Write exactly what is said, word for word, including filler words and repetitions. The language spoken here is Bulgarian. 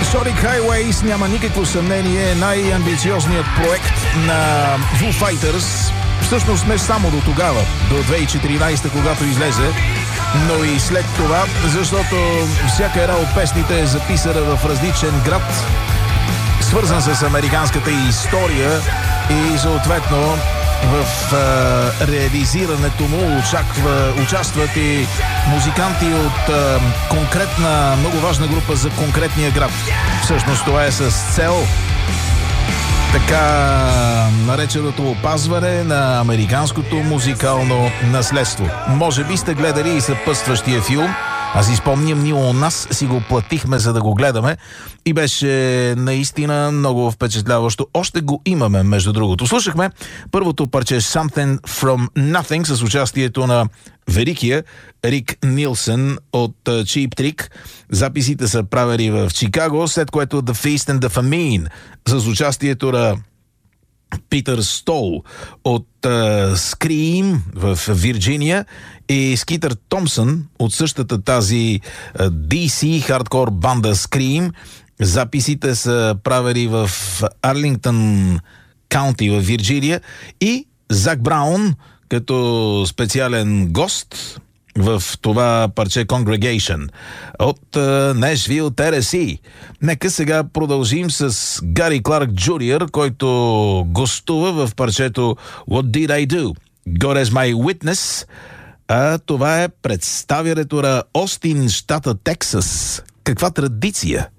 Sonic Highways, няма никакво съмнение, е най-амбициозният проект на Foo Fighters. Всъщност не само до тогава, до две хиляди и четиринадесета, когато излезе, но и след това, защото всяка една от песните е записана в различен град, свързан с американската история, и съответно в а, реализирането му очаква, участват и музиканти от а, конкретна, много важна група за конкретния град. Всъщност това е с цел така нареченото опазване на американското музикално наследство. Може би сте гледали и съпътстващия филм. Аз си спомням, ние у нас си го платихме, за да го гледаме, и беше наистина много впечатляващо. Още го имаме, между другото. Слушахме първото парче Something from Nothing с участието на великия Рик Нилсън от Cheap Trick. Записите са правени в Чикаго, след което The Feast and the Famine с участието на Питър Стол от uh, Scream в Вирджиния и Скитър Томпсън от същата тази uh, Ди Си хардкор банда Scream. Записите са правени в Арлингтън Каунти в Вирджиния, и Зак Браун като специален гост в това парче Congregation от Нешвил, Тенеси. Нека сега продължим с Гари Кларк Джуниор, който гостува в парчето What Did I Do? God as my witness. А това е представянето на Остин, щата Тексас. Каква традиция!